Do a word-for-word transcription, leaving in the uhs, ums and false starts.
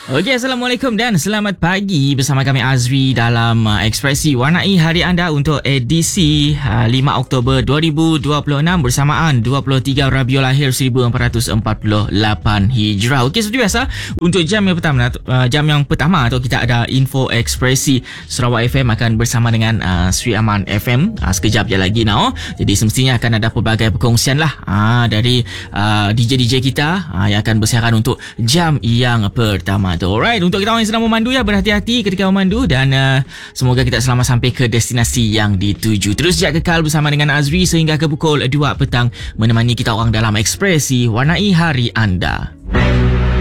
Okey, Assalamualaikum dan selamat pagi bersama kami Azri dalam uh, Ekspresi Warnai Hari Anda untuk edisi uh, lima Oktober dua ribu dua puluh enam bersamaan dua puluh tiga Rabiul Akhir seribu empat ratus empat puluh lapan Hijrah. Okey, seperti biasa untuk jam yang pertama uh, jam yang pertama atau kita ada info Ekspresi Sarawak F M akan bersama dengan uh, Sri Aman F M uh, sekejap je lagi now. Jadi semestinya akan ada pelbagai perkongsian lah uh, dari uh, D J D J kita uh, yang akan bersiaran untuk jam yang pertama. Alright, untuk kita orang yang sedang memandu ya, berhati-hati ketika memandu dan uh, semoga kita selamat sampai ke destinasi yang dituju. Terus jap kekal bersama dengan Azri sehingga ke pukul dua petang menemani kita orang dalam Ekspresi Warnai Hari Anda.